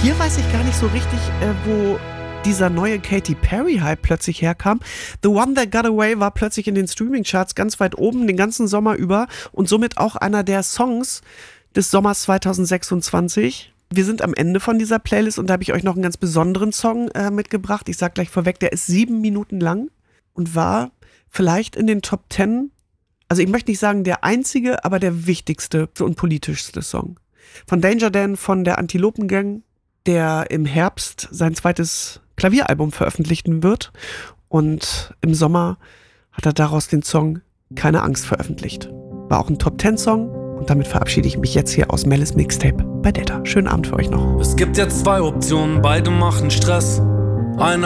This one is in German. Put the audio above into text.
Hier weiß ich gar nicht so richtig, wo dieser neue Katy Perry-Hype plötzlich herkam. The One That Got Away war plötzlich in den Streaming-Charts ganz weit oben, den ganzen Sommer über und somit auch einer der Songs des Sommers 2026. Wir sind am Ende von dieser Playlist und da habe ich euch noch einen ganz besonderen Song mitgebracht. Ich sag gleich vorweg, der ist 7 Minuten lang und war vielleicht in den Top 10, also ich möchte nicht sagen der einzige, aber der wichtigste und politischste Song. Von Danger Dan, von der Antilopen Gang, der im Herbst sein zweites Klavieralbum veröffentlichen wird. Und im Sommer hat er daraus den Song Keine Angst veröffentlicht. War auch ein Top-10-Song und damit verabschiede ich mich jetzt hier aus Mellis Mixtape bei Detta. Schönen Abend für euch noch. Es gibt jetzt 2 Optionen, beide machen Stress. Eine